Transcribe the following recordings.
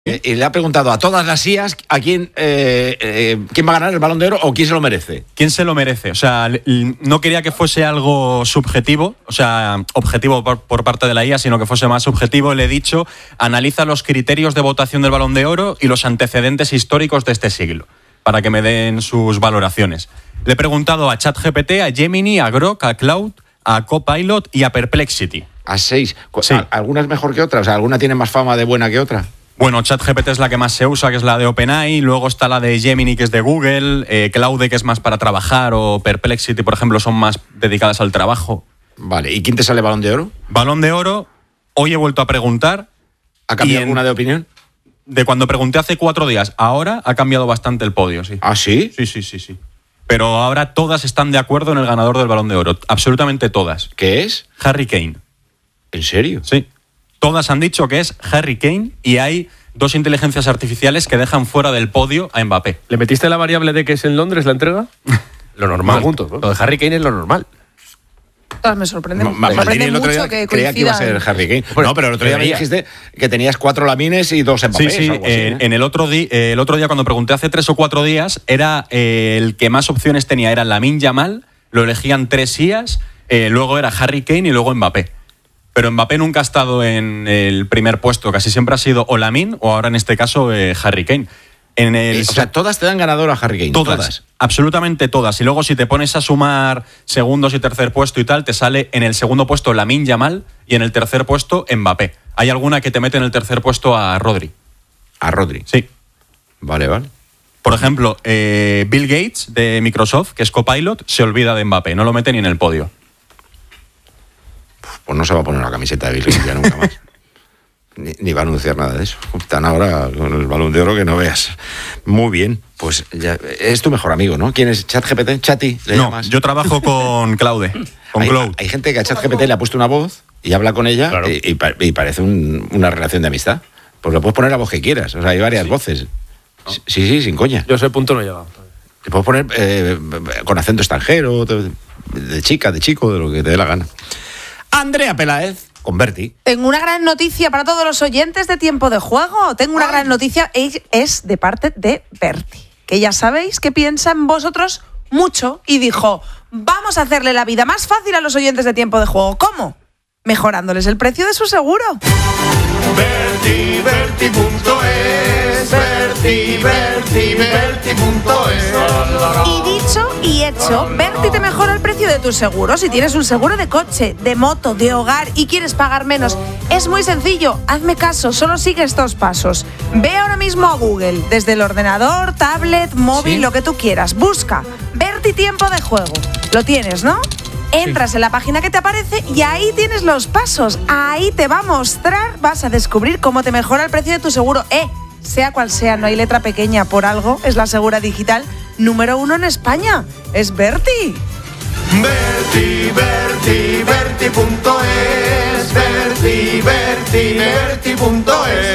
Y le ha preguntado a todas las IAs a quién va a ganar el Balón de Oro o quién se lo merece. ¿Quién se lo merece? O sea, no quería que fuese algo subjetivo, o sea, objetivo por parte de la IA, sino que fuese más subjetivo. Le he dicho, analiza los criterios de votación del Balón de Oro y los antecedentes históricos de este siglo, para que me den sus valoraciones. Le he preguntado a ChatGPT, a Gemini, a Grok, a Cloud, a Copilot y a Perplexity. A 6. Sí. ¿Alguna es mejor que otra? O sea, ¿alguna tiene más fama de buena que otra? Bueno, ChatGPT es la que más se usa, que es la de OpenAI. Luego está la de Gemini, que es de Google. Cloud, que es más para trabajar. O Perplexity, por ejemplo, son más dedicadas al trabajo. Vale. ¿Y quién te sale Balón de Oro? Balón de Oro, hoy he vuelto a preguntar. ¿Ha cambiado alguna de opinión? De cuando pregunté hace 4 días. Ahora ha cambiado bastante el podio, sí. ¿Ah, sí? Sí. Pero ahora todas están de acuerdo en el ganador del Balón de Oro. Absolutamente todas. ¿Qué es? Harry Kane. ¿En serio? Sí. Todas han dicho que es Harry Kane y hay 2 inteligencias artificiales que dejan fuera del podio a Mbappé. ¿Le metiste la variable de que es en Londres la entrega? Lo normal. No, juntos, ¿no? Lo de Harry Kane es lo normal. Todas me sorprenden. Me Maldini sorprende el otro mucho día que creía que iba a ser coincidan. Harry Kane. No, pero el otro día me dijiste que tenías 4 Lamines y 2 Mbappés. Sí. Algo así, En el otro día cuando pregunté hace 3 o 4 días, era el que más opciones tenía era Lamine Yamal, lo elegían 3 IAs, luego era Harry Kane y luego Mbappé. Pero Mbappé nunca ha estado en el primer puesto, casi siempre ha sido o Lamine o ahora en este caso Harry Kane. O sea, todas te dan ganador a Harry Kane. Todas, absolutamente todas. Y luego si te pones a sumar segundos y tercer puesto y tal, te sale en el segundo puesto Lamine Yamal y en el tercer puesto Mbappé. Hay alguna que te mete en el tercer puesto a Rodri. ¿A Rodri? Sí. Vale. Por ejemplo, Bill Gates de Microsoft, que es Copilot, se olvida de Mbappé, no lo mete ni en el podio. Pues no se va a poner la camiseta de Bill Gates ya nunca más. Ni va a anunciar nada de eso. Están ahora con el Balón de Oro que no veas. Muy bien. Pues ya, es tu mejor amigo, ¿no? ¿Quién es? ¿ChatGPT? ¿Chati? ¿Le llamas? Yo trabajo con Claude. Con Cloud. Hay gente que a ChatGPT le ha puesto una voz y habla con ella, claro. y parece una relación de amistad. Pues le puedes poner la voz que quieras. O sea, hay varias voces. ¿No? Sí, sin coña. Yo a ese punto no he llegado. Te puedes poner con acento extranjero, de chica, de chico, de lo que te dé la gana. Andrea Peláez, con Berti. Tengo una gran noticia para todos los oyentes de Tiempo de Juego. Tengo una gran noticia, es de parte de Berti, que ya sabéis que piensa en vosotros mucho y dijo, vamos a hacerle la vida más fácil a los oyentes de Tiempo de Juego. ¿Cómo? Mejorándoles el precio de su seguro. Berti.es, Berti.es. Y dicho y hecho, Berti te mejora el precio de tu seguro. Si tienes un seguro de coche, de moto, de hogar y quieres pagar menos, es muy sencillo. Hazme caso, solo sigue estos pasos. Ve ahora mismo a Google, desde el ordenador, tablet, móvil, lo que tú quieras. Busca Berti Tiempo de Juego. Lo tienes, ¿no? Entras en la página que te aparece y ahí tienes los pasos. Ahí te va a mostrar, vas a descubrir cómo te mejora el precio de tu seguro. Sea cual sea, no hay letra pequeña, por algo es la segura digital número 1 en España. Es Berti. Berti.es, Berti.es.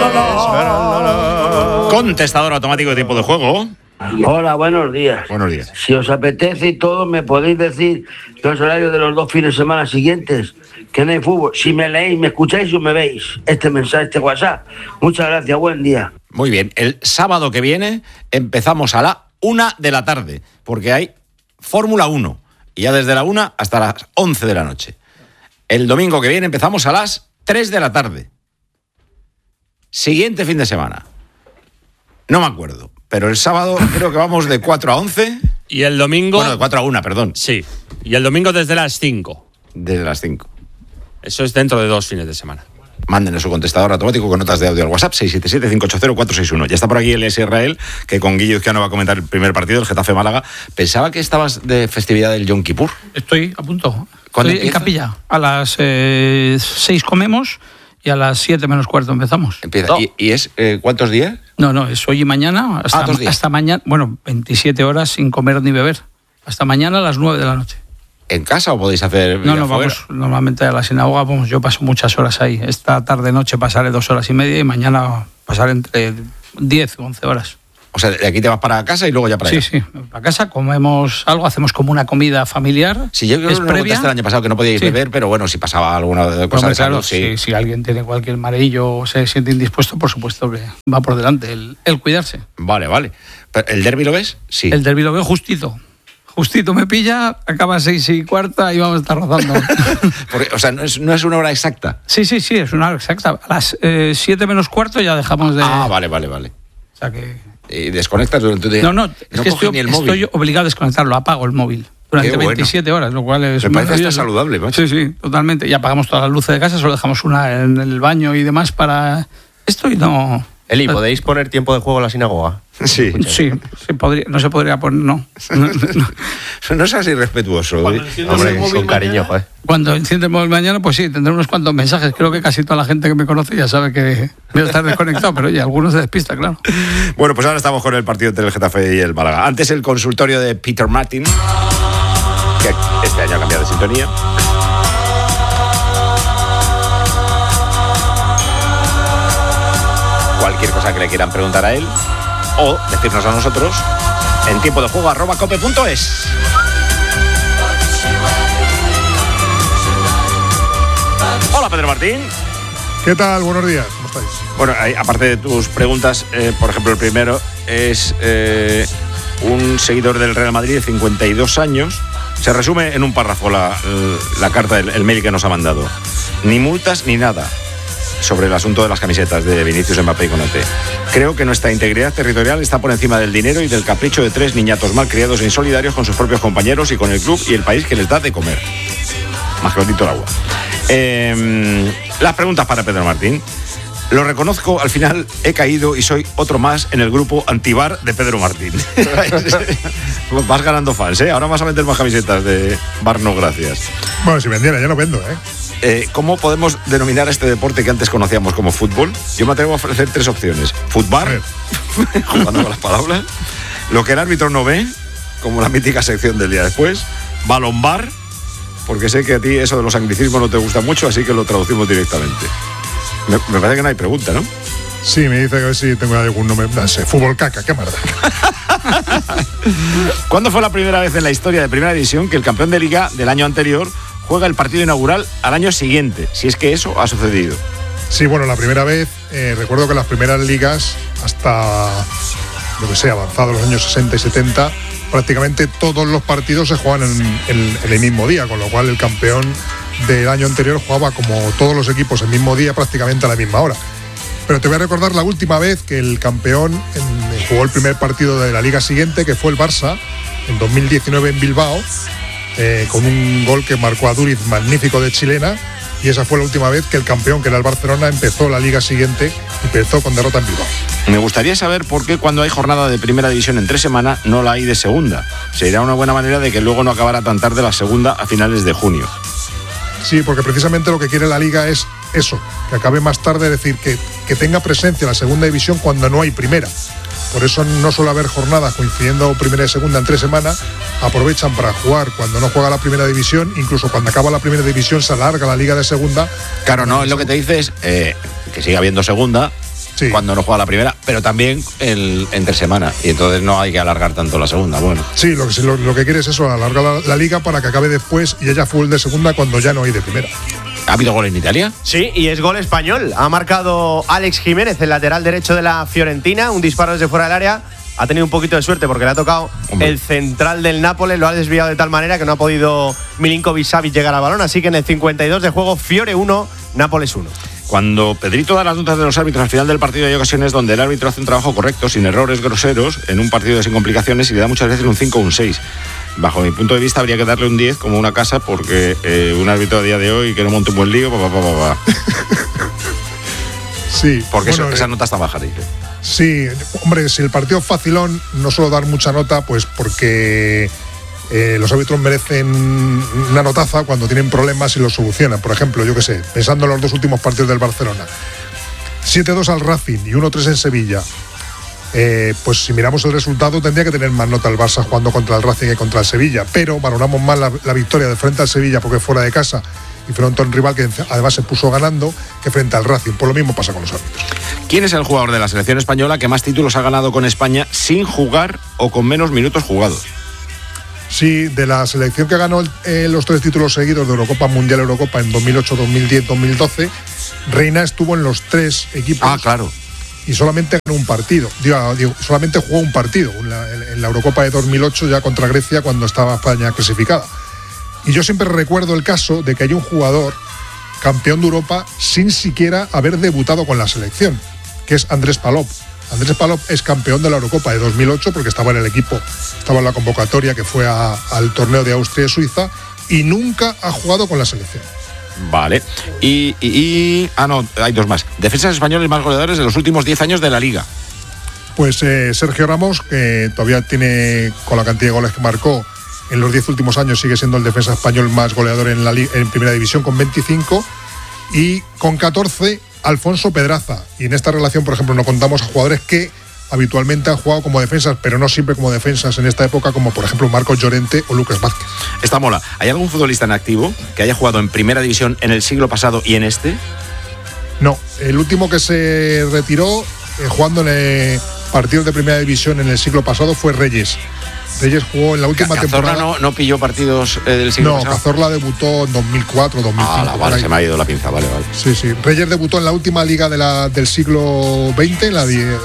Contestador automático de Tiempo de Juego. Hola, buenos días. Buenos días. Si os apetece y todo, me podéis decir los horarios de los 2 fines de semana siguientes, que no hay fútbol. Si me leéis, me escucháis o me veis este mensaje, este WhatsApp. Muchas gracias, buen día. Muy bien, el sábado que viene empezamos a la 1 de la tarde, porque hay Fórmula 1, y ya desde la 1 hasta las 11 de la noche. El domingo que viene empezamos a las 3 de la tarde. Siguiente fin de semana. No me acuerdo. Pero el sábado creo que vamos de 4 a 11. Y el domingo... Bueno, de 4 a 1, perdón. Sí. Y el domingo desde las 5. Desde las 5. Eso es dentro de 2 fines de semana. Mándenos su contestador automático con notas de audio al WhatsApp 677-580-461. Ya está por aquí el Israel, que con Guillo Izquiano va a comentar el primer partido, el Getafe Málaga. Pensaba que estabas de festividad del Yom Kippur. Estoy a punto. ¿Cuándo Estoy en capilla. A las 6 comemos y a las 7 menos cuarto empezamos. Empieza. No. ¿Y es cuántos días? No, es hoy y mañana. Hasta mañana. Bueno, 27 horas sin comer ni beber. Hasta mañana a las 9 de la noche. ¿En casa o podéis hacer? No, vamos normalmente a la sinagoga. Vamos, yo paso muchas horas ahí. Esta tarde-noche pasaré 2 horas y media y mañana pasaré entre 10 o 11 horas. O sea, de aquí te vas para casa y luego ya para allá. Sí, para casa comemos algo, hacemos como una comida familiar. Sí, yo creo que me contaste el año pasado que no podíais beber, pero bueno, si pasaba alguna cosa de salud, sí. Si alguien tiene cualquier mareillo o se siente indispuesto, por supuesto que va por delante el cuidarse. Vale. ¿El derbi lo ves? Sí. El derbi lo veo justito. Justito me pilla, acaba 6:15 y vamos a estar rozando. Porque, o sea, no es una hora exacta. Sí, es una hora exacta. A las 7:15 ya dejamos de... Ah, vale. O sea que... ¿Y desconectas durante el día? No, es que estoy obligado a desconectarlo, apago el móvil durante 27 horas, lo cual es... Me parece hasta saludable, macho. Sí, totalmente. Y apagamos todas las luces de casa, solo dejamos una en el baño y demás para esto y no... Eli, ¿podéis poner tiempo de juego en la sinagoga? Sí. Sí, no se podría poner, no. No seas irrespetuoso. Hombre, con cariño, joder. Cuando enciende el móvil mañana, pues sí, tendré unos cuantos mensajes. Creo que casi toda la gente que me conoce ya sabe que voy a estar desconectado, pero oye, algunos se despistan, claro. Bueno, pues ahora estamos con el partido entre el Getafe y el Málaga. Antes el consultorio de Peter Martin, que este año ha cambiado de sintonía. Cualquier cosa que le quieran preguntar a él o decirnos a nosotros en tiempo de juego @cope.es. Hola, Pedro Martín. ¿Qué tal? Buenos días, ¿cómo estáis? Bueno, aparte de tus preguntas, por ejemplo, el primero es un seguidor del Real Madrid de 52 años. Se resume en un párrafo la carta, el mail que nos ha mandado. Ni multas ni nada sobre el asunto de las camisetas de Vinicius, Mbappé y Konaté. Creo que nuestra integridad territorial está por encima del dinero y del capricho de 3 niñatos malcriados e insolidarios con sus propios compañeros y con el club y el país que les da de comer. Más clarito el agua. Las preguntas para Pedro Martín. Lo reconozco, al final he caído y soy otro más en el grupo antibar de Pedro Martín. Vas ganando fans, ¿eh? Ahora vas a vender más camisetas de Bar No Gracias. Bueno, si vendiera, ya no vendo, ¿eh? ¿Cómo podemos denominar este deporte que antes conocíamos como fútbol? Yo me atrevo a ofrecer 3 opciones. Fútbar, jugando con las palabras. Lo que el árbitro no ve, como la mítica sección del día después. Balonbar, porque sé que a ti eso de los anglicismos no te gusta mucho, así que lo traducimos directamente. Me parece que no hay pregunta, ¿no? Sí, me dice que a ver si tengo algún nombre. No sé, fútbol caca, qué mierda. ¿Cuándo fue la primera vez en la historia de Primera División que el campeón de Liga del año anterior juega el partido inaugural al año siguiente? Si es que eso ha sucedido. Sí, bueno, la primera vez, recuerdo que las primeras ligas, hasta, lo que sé, avanzados los años 60 y 70, prácticamente todos los partidos se jugaban en el mismo día, con lo cual el campeón del año anterior jugaba como todos los equipos el mismo día, prácticamente a la misma hora. Pero te voy a recordar la última vez que el campeón jugó el primer partido de la liga siguiente, que fue el Barça, en 2019 en Bilbao, con un gol que marcó a Duriz magnífico de chilena, y esa fue la última vez que el campeón, que era el Barcelona, empezó la liga siguiente y empezó con derrota en Bilbao. Me gustaría saber por qué cuando hay jornada de Primera División en 3 semanas no la hay de segunda. Sería una buena manera de que luego no acabara tan tarde la segunda a finales de junio. Sí, porque precisamente lo que quiere la Liga es eso, que acabe más tarde, es decir, que tenga presencia la segunda división cuando no hay primera. Por eso no suele haber jornadas coincidiendo primera y segunda en 3 semanas, aprovechan para jugar cuando no juega la primera división, incluso cuando acaba la primera división se alarga la Liga de segunda. Claro, no, es lo que te dice es que siga habiendo segunda, sí, cuando no juega la primera, pero también entre semanas, y entonces no hay que alargar tanto la segunda. Bueno. Sí, lo que quiere es eso, alargar la liga para que acabe después y haya fútbol de segunda cuando ya no hay de primera. ¿Ha habido gol en Italia? Sí, y es gol español. Ha marcado Alex Jiménez, el lateral derecho de la Fiorentina, un disparo desde fuera del área. Ha tenido un poquito de suerte porque le ha tocado el central del Nápoles, lo ha desviado de tal manera que no ha podido Milinkovic-Savic llegar al balón, así que en el 52 de juego, Fiore 1, Nápoles 1. Cuando Pedrito da las notas de los árbitros al final del partido, hay ocasiones donde el árbitro hace un trabajo correcto, sin errores groseros, en un partido sin complicaciones, y le da muchas veces un 5 o un 6. Bajo mi punto de vista habría que darle un 10 como una casa, porque un árbitro a día de hoy que no monte un buen lío, Sí. Porque bueno, esa nota está baja, dice. Sí, hombre, si el partido es facilón, no suelo dar mucha nota, pues porque los árbitros merecen una notaza cuando tienen problemas y los solucionan. Por ejemplo, yo qué sé, pensando en los 2 últimos partidos del Barcelona, 7-2 al Racing y 1-3 en Sevilla. Pues si miramos el resultado tendría que tener más nota el Barça jugando contra el Racing que contra el Sevilla, pero valoramos más la victoria de frente al Sevilla porque es fuera de casa y frente a un rival que además se puso ganando, que frente al Racing. Por lo mismo pasa con los árbitros. ¿Quién es el jugador de la selección española que más títulos ha ganado con España sin jugar o con menos minutos jugados? Sí, de la selección que ganó los 3 títulos seguidos de Eurocopa, Mundial, Eurocopa en 2008, 2010, 2012, Reina estuvo en los 3 equipos. Ah, claro. Y solamente ganó un partido. Solamente jugó un partido en la Eurocopa de 2008 ya contra Grecia cuando estaba España clasificada. Y yo siempre recuerdo el caso de que hay un jugador campeón de Europa sin siquiera haber debutado con la selección, que es Andrés Palop. Andrés Palop es campeón de la Eurocopa de 2008 porque estaba en el equipo, estaba en la convocatoria que fue al torneo de Austria y Suiza y nunca ha jugado con la selección. Vale. No, hay 2 más. Defensas españoles más goleadores de los últimos 10 años de la Liga. Pues Sergio Ramos, que todavía tiene, con la cantidad de goles que marcó, en los 10 últimos años sigue siendo el defensa español más goleador en Primera División con 25 y con 14 Alfonso Pedraza. Y en esta relación, por ejemplo, no contamos a jugadores que habitualmente han jugado como defensas, pero no siempre como defensas en esta época, como por ejemplo Marcos Llorente o Lucas Vázquez. Esta mola. ¿Hay algún futbolista en activo que haya jugado en Primera División en el siglo pasado y en este? No, el último que se retiró jugando en partidos de Primera División en el siglo pasado fue Reyes. Reyes jugó en la última temporada. ¿Cazorla no pilló partidos del siglo pasado? No, Cazorla debutó en 2004, 2005. Vale, se me ha ido la pinza, vale. Sí. Reyes debutó en la última liga del siglo XX, la de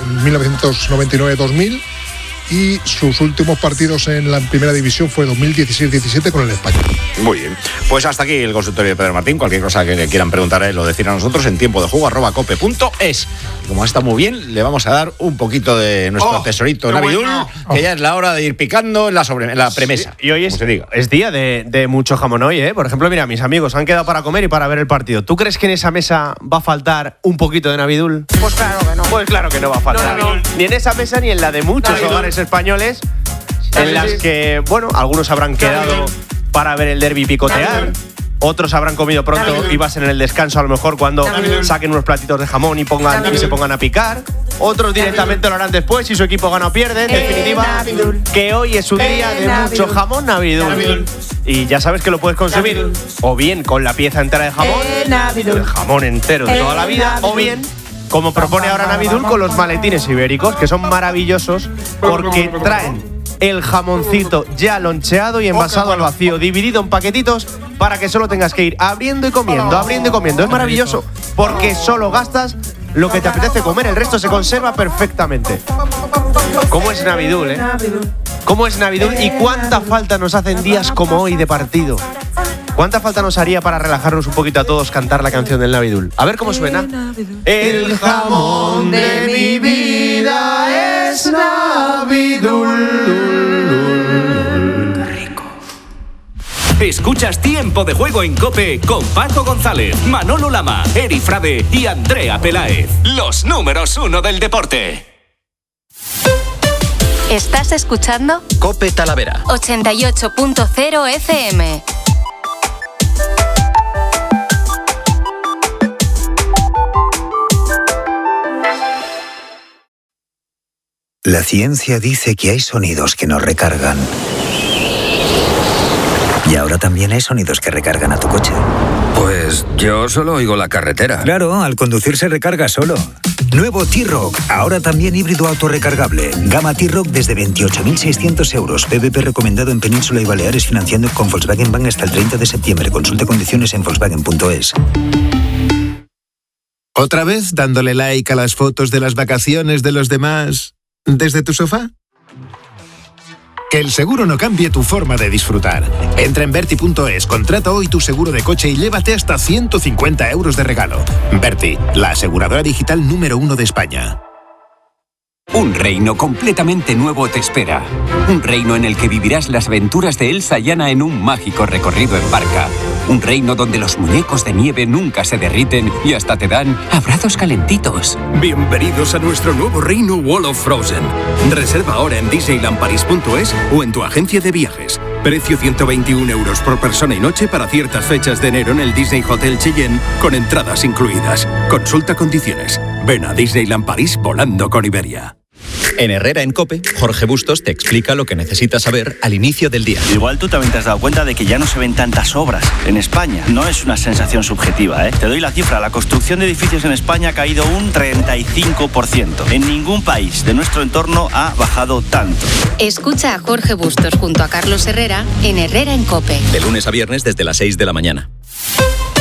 1999-2000, y sus últimos partidos en la Primera División fue 2016-17 con el Español. Muy bien. Pues hasta aquí el consultorio de Pedro Martín. Cualquier cosa que le quieran preguntar a él o decir a nosotros en tiempo de juego @cope.es. Como está muy bien, le vamos a dar un poquito de nuestro tesorito Navidul, que ya es la hora de ir picando en la premesa. Sí, y hoy es día de mucho jamón hoy, ¿eh? Por ejemplo, mira, mis amigos han quedado para comer y para ver el partido. ¿Tú crees que en esa mesa va a faltar un poquito de Navidul? Pues claro que no. Pues claro que no va a faltar. No. Ni en esa mesa ni en la de muchos hogares españoles, en las que, bueno, algunos habrán quedado para ver el derbi picotear. Otros habrán comido pronto y vas en el descanso a lo mejor cuando saquen unos platitos de jamón y se pongan a picar. Otros directamente lo harán después si su equipo gana o pierde. En definitiva, que hoy es un día de mucho jamón Navidul. Y ya sabes que lo puedes consumir o bien con la pieza entera de jamón, el jamón entero de toda la vida, o bien, como propone ahora Navidul, con los maletines ibéricos, que son maravillosos porque traen el jamoncito ya loncheado y envasado al vacío, dividido en paquetitos para que solo tengas que ir abriendo y comiendo. Es maravilloso porque solo gastas lo que te apetece comer, el resto se conserva perfectamente. ¿Cómo es Navidul, eh? ¿Cómo es Navidul y cuánta falta nos hacen días como hoy de partido? ¿Cuánta falta nos haría para relajarnos un poquito a todos cantar la canción del Navidul? A ver cómo suena. El jamón de mi vida es Navidul. Escuchas Tiempo de Juego en COPE con Paco González, Manolo Lama, Eri Frade y Andrea Peláez. Los números 1 del deporte. ¿Estás escuchando? COPE Talavera 88.0 FM. La ciencia dice que hay sonidos que nos recargan. Y ahora también hay sonidos que recargan a tu coche. Pues yo solo oigo la carretera. Claro, al conducir se recarga solo. Nuevo T-Roc, ahora también híbrido autorrecargable. Gama T-Roc desde 28.600 euros. PVP recomendado en Península y Baleares, financiando con Volkswagen Bank hasta el 30 de septiembre. Consulte condiciones en Volkswagen.es. ¿Otra vez dándole like a las fotos de las vacaciones de los demás desde tu sofá? Que el seguro no cambie tu forma de disfrutar. Entra en Verti.es, contrata hoy tu seguro de coche y llévate hasta 150 euros de regalo. Verti, la aseguradora digital número 1 de España. Un reino completamente nuevo te espera. Un reino en el que vivirás las aventuras de Elsa y Anna en un mágico recorrido en barca. Un reino donde los muñecos de nieve nunca se derriten y hasta te dan abrazos calentitos. Bienvenidos a nuestro nuevo reino Wall of Frozen. Reserva ahora en disneylandparis.es o en tu agencia de viajes. Precio 121 euros por persona y noche para ciertas fechas de enero en el Disney Hotel Cheyenne, con entradas incluidas. Consulta condiciones. Ven a Disneyland París volando con Iberia. En Herrera en COPE, Jorge Bustos te explica lo que necesitas saber al inicio del día. Igual tú también te has dado cuenta de que ya no se ven tantas obras en España. No es una sensación subjetiva, ¿eh? Te doy la cifra. La construcción de edificios en España ha caído un 35%. En ningún país de nuestro entorno ha bajado tanto. Escucha a Jorge Bustos junto a Carlos Herrera en Herrera en COPE. De lunes a viernes desde las 6 de la mañana.